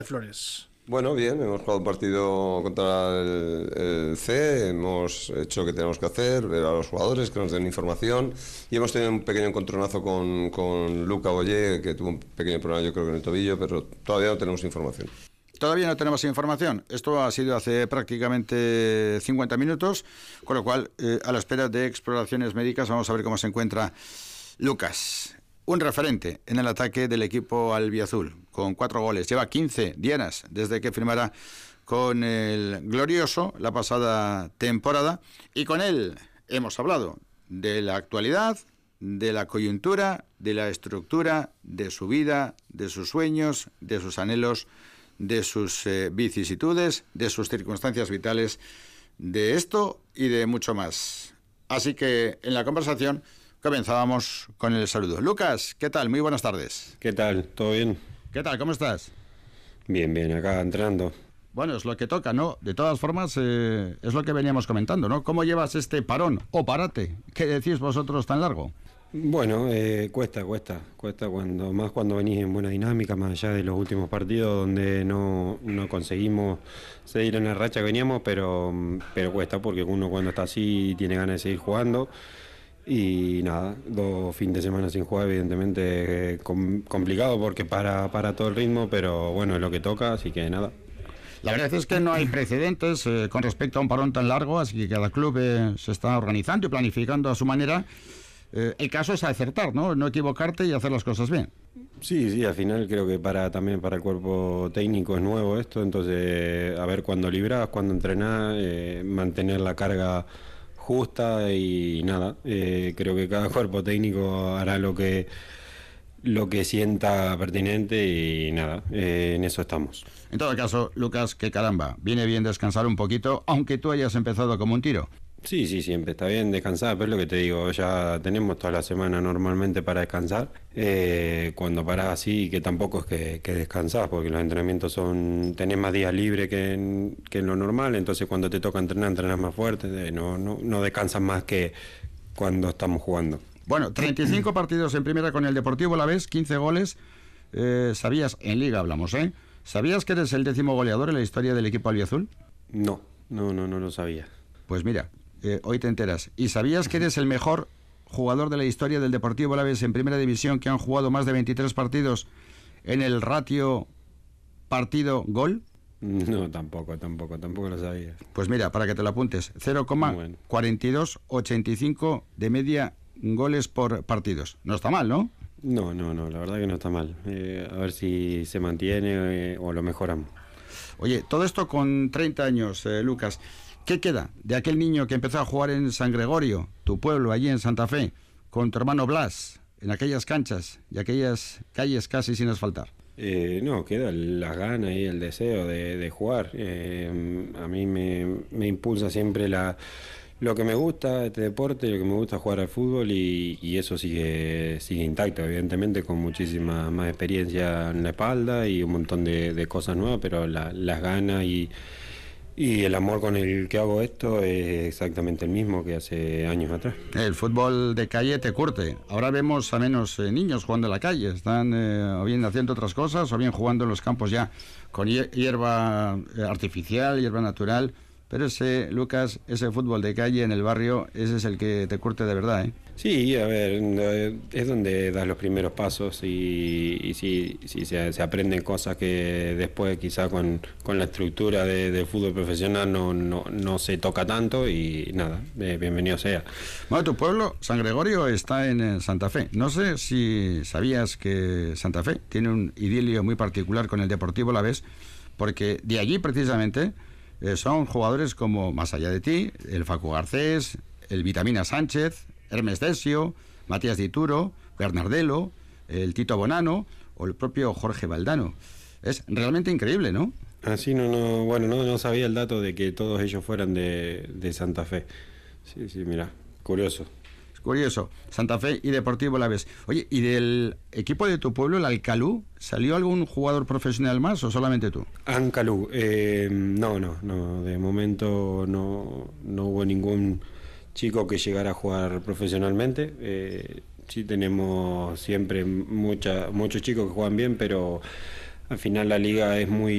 Flores. Bueno, bien, hemos jugado un partido contra el C, hemos hecho lo que tenemos que hacer, ver a los jugadores, que nos den información, y hemos tenido un pequeño encontronazo con Luca Boyé, que tuvo un pequeño problema yo creo que en el tobillo, pero todavía no tenemos información. Todavía no tenemos información. Esto ha sido hace prácticamente 50 minutos, con lo cual, a la espera de exploraciones médicas, vamos a ver cómo se encuentra Lucas. Un referente en el ataque del equipo albiazul, con 4 goles. Lleva 15 dianas desde que firmara con el Glorioso la pasada temporada. Y con él hemos hablado de la actualidad, de la coyuntura, de la estructura, de su vida, de sus sueños, de sus anhelos, de sus vicisitudes, de sus circunstancias vitales, de esto y de mucho más. Así que en la conversación comenzábamos con el saludo. Lucas, ¿qué tal? Muy buenas tardes. ¿Qué tal? ¿Todo bien? ¿Qué tal? ¿Cómo estás? Bien, bien, acá entrando. Bueno, es lo que toca, ¿no? De todas formas, es lo que veníamos comentando, ¿no? ¿Cómo llevas este parón o parate? ¿Qué decís vosotros tan largo? Bueno, cuesta cuando venís en buena dinámica, más allá de los últimos partidos donde no conseguimos seguir en la racha que veníamos, pero cuesta porque uno cuando está así tiene ganas de seguir jugando. Y nada, 2 fines de semana sin jugar evidentemente complicado porque para todo el ritmo, pero bueno, es lo que toca, así que nada. La verdad es que no hay precedentes con respecto a un parón tan largo, así que cada club se está organizando y planificando a su manera. El caso es acertar, ¿no? No equivocarte y hacer las cosas bien. Sí, al final creo que también para el cuerpo técnico es nuevo esto, entonces a ver cuándo librás, cuándo entrenás, mantener la carga justa y nada, creo que cada cuerpo técnico hará lo que sienta pertinente y nada, en eso estamos. En todo caso, Lucas, que caramba, viene bien descansar un poquito, aunque tú hayas empezado como un tiro. Sí, siempre está bien descansar, pero es lo que te digo, ya tenemos toda la semana normalmente para descansar, cuando parás así, que tampoco es que descansás, porque los entrenamientos tenés más días libres que en lo normal, entonces cuando te toca entrenás más fuerte, no descansas más que cuando estamos jugando. Bueno, 35 partidos en primera con el Deportivo Alavés, 15 goles, ¿sabías? En Liga hablamos, ¿eh? ¿Sabías que eres el 10º goleador en la historia del equipo albiazul? No lo sabía. Pues mira, hoy te enteras. ¿Y sabías que eres el mejor jugador de la historia del Deportivo Alavés en primera división, que han jugado más de 23 partidos en el ratio partido-gol? No, tampoco lo sabía. Pues mira, para que te lo apuntes, 0,4285 de media goles por partidos. No está mal, ¿no? No, la verdad que no está mal. A ver si se mantiene o lo mejoramos. Oye, todo esto con 30 años, Lucas. ¿Qué queda de aquel niño que empezó a jugar en San Gregorio, tu pueblo, allí en Santa Fe, con tu hermano Blas, en aquellas canchas y aquellas calles casi sin asfaltar? No, queda las ganas y el deseo de jugar. A mí me impulsa siempre lo que me gusta este deporte, lo que me gusta jugar al fútbol y eso sigue intacto, evidentemente con muchísima más experiencia en la espalda y un montón de cosas nuevas, pero las ganas y el amor con el que hago esto es exactamente el mismo que hace años atrás. El fútbol de calle te curte. Ahora vemos a menos niños jugando en la calle. Están o bien haciendo otras cosas o bien jugando en los campos ya con hierba artificial, hierba natural. Pero Lucas, ese fútbol de calle en el barrio, ese es el que te curte de verdad, ¿eh? Sí, a ver, es donde das los primeros pasos y sí, se aprenden cosas que después quizá con la estructura del fútbol profesional no se toca tanto y nada, bienvenido sea. Bueno, tu pueblo, San Gregorio, está en Santa Fe. No sé si sabías que Santa Fe tiene un idilio muy particular con el Deportivo Alavés, porque de allí precisamente son jugadores como, más allá de ti, el Facu Garcés, el Vitamina Sánchez, Hermes Desio, Matías Dituro, Bernardelo, el Tito Bonano o el propio Jorge Valdano. Es realmente increíble, ¿no? Así no sabía el dato de que todos ellos fueran de Santa Fe. Sí, mira, curioso. Curioso, Santa Fe y Deportivo Alavés. Oye, ¿y del equipo de tu pueblo, el Alcalú, salió algún jugador profesional más o solamente tú? Alcalú, no, de momento no hubo ningún chico que llegara a jugar profesionalmente. Sí tenemos siempre muchos chicos que juegan bien, pero al final la liga es muy